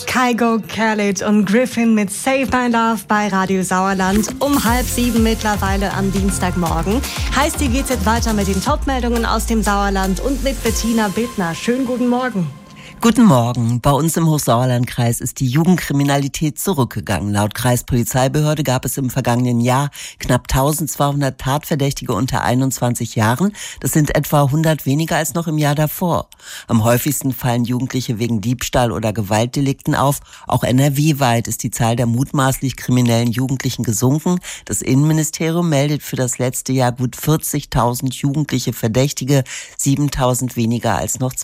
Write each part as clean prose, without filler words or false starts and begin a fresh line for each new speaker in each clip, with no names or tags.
Kygo, Khaled und Griffin mit Save My Love bei Radio Sauerland um 6:30 mittlerweile am Dienstagmorgen. Heißt, hier geht's jetzt weiter mit den Top-Meldungen aus dem Sauerland und mit Bettina Bittner. Schönen guten Morgen.
Guten Morgen. Bei uns im Hochsauerlandkreis ist die Jugendkriminalität zurückgegangen. Laut Kreispolizeibehörde gab es im vergangenen Jahr knapp 1200 Tatverdächtige unter 21 Jahren. Das sind etwa 100 weniger als noch im Jahr davor. Am häufigsten fallen Jugendliche wegen Diebstahl oder Gewaltdelikten auf. Auch NRW-weit ist die Zahl der mutmaßlich kriminellen Jugendlichen gesunken. Das Innenministerium meldet für das letzte Jahr gut 40.000 jugendliche Verdächtige, 7.000 weniger als noch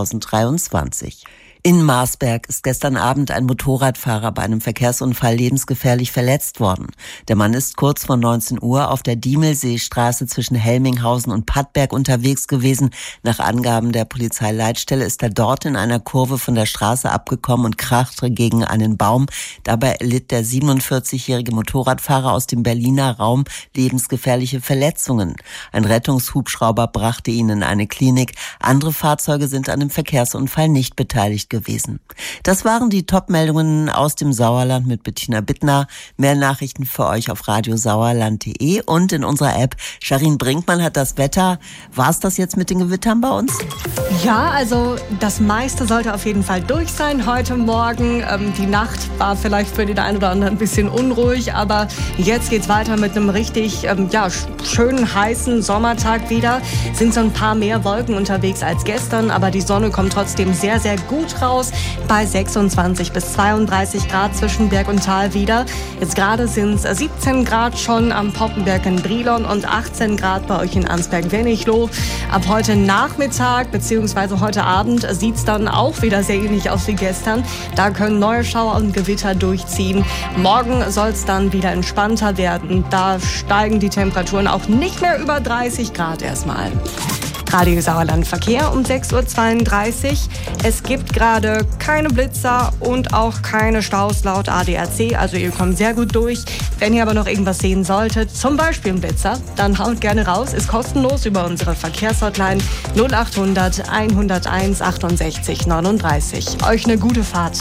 2023. In Marsberg ist gestern Abend ein Motorradfahrer bei einem Verkehrsunfall lebensgefährlich verletzt worden. Der Mann ist kurz vor 19 Uhr auf der Diemelseestraße zwischen Helminghausen und Pattberg unterwegs gewesen. Nach Angaben der Polizeileitstelle ist er dort in einer Kurve von der Straße abgekommen und krachte gegen einen Baum. Dabei erlitt der 47-jährige Motorradfahrer aus dem Berliner Raum lebensgefährliche Verletzungen. Ein Rettungshubschrauber brachte ihn in eine Klinik. Andere Fahrzeuge sind an dem Verkehrsunfall nicht beteiligt gewesen. Das waren die Top-Meldungen aus dem Sauerland mit Bettina Bittner. Mehr Nachrichten für euch auf radiosauerland.de und in unserer App. Sharin Brinkmann hat das Wetter. War es das jetzt mit den Gewittern bei uns?
Ja, also das meiste sollte auf jeden Fall durch sein heute Morgen. Die Nacht war vielleicht für den einen oder anderen ein bisschen unruhig, aber jetzt geht's weiter mit einem richtig schönen, heißen Sommertag wieder. Sind so ein paar mehr Wolken unterwegs als gestern, aber die Sonne kommt trotzdem sehr, sehr gut raus bei 26 bis 32 Grad zwischen Berg und Tal wieder. Jetzt gerade sind es 17 Grad schon am Poppenberg in Brilon und 18 Grad bei euch in Ansberg-Wenigloh. Ab heute Nachmittag bzw. heute Abend sieht es dann auch wieder sehr ähnlich aus wie gestern. Da können neue Schauer und Gewitter durchziehen. Morgen soll es dann wieder entspannter werden. Da steigen die Temperaturen auch nicht mehr über 30 Grad erstmal. Radio Sauerland Verkehr um 6:32 Uhr. Es gibt gerade keine Blitzer und auch keine Staus laut ADAC. Also ihr kommt sehr gut durch. Wenn ihr aber noch irgendwas sehen solltet, zum Beispiel einen Blitzer, dann haut gerne raus. Ist kostenlos über unsere Verkehrshotline 0800 101 68 39. Euch eine gute Fahrt.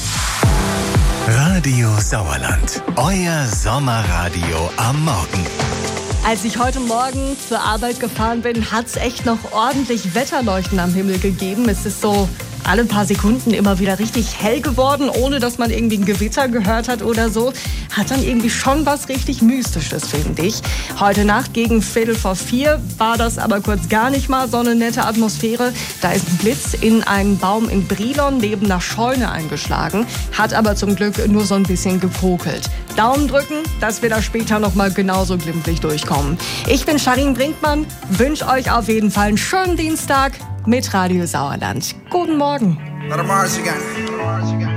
Radio Sauerland. Euer Sommerradio am Morgen.
Als ich heute Morgen zur Arbeit gefahren bin, hat es echt noch ordentlich Wetterleuchten am Himmel gegeben. Es ist so alle paar Sekunden immer wieder richtig hell geworden, ohne dass man irgendwie ein Gewitter gehört hat oder so. Hat dann irgendwie schon was richtig Mystisches, finde ich. Heute Nacht gegen 3:45 war das aber kurz gar nicht mal so eine nette Atmosphäre. Da ist ein Blitz in einen Baum in Brilon neben einer Scheune eingeschlagen, hat aber zum Glück nur so ein bisschen gekokelt. Daumen drücken, dass wir da später noch mal genauso glimpflich durchkommen. Ich bin Sharin Brinkmann, wünsche euch auf jeden Fall einen schönen Dienstag mit Radio Sauerland. Guten Morgen.
Let 'em Mars again.